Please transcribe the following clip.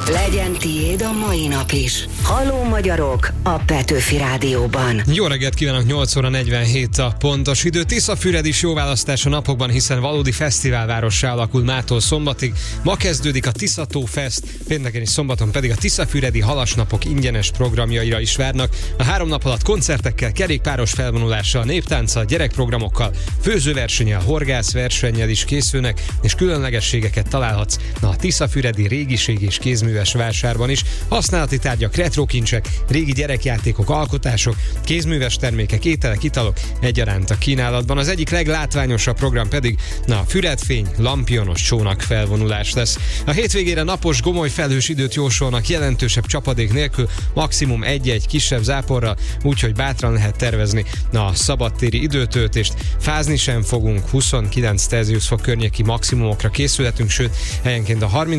Legyen tiéd a mai nap is. Halló magyarok a Petőfi Rádióban. Jó reggelt kívánok, 8 óra 47 a pontos idő. Tiszafüred is jó választás a napokban, hiszen valódi fesztiválvárossá alakul mától szombatig. Ma kezdődik a Tiszató Fest, pénteken és szombaton pedig a tiszafüredi halasnapok ingyenes programjaira is várnak. A 3 nap alatt koncertekkel, kerékpáros felvonulással, néptánccal, gyerekprogramokkal, főzőversennyel, horgászversennyel is készülnek, és különlegességeket találhatsz a tiszafüredi régiség és kézműves vásárban is. Használati tárgyak, retrokincsek, régi gyerekjátékok, alkotások, kézműves termékek, ételek, italok egyaránt a kínálatban. Az egyik leglátványosabb program pedig a Füredfény lampionos csónak felvonulás lesz. A hétvégére napos, gomoly felhős időt jósolnak jelentősebb csapadék nélkül, maximum 1-1 kisebb záporral, úgyhogy bátran lehet tervezni a szabadtéri időtöltést. Fázni sem fogunk, 29 Celsius fok környéki maximumokra készülhetünk, sőt helyenként a 30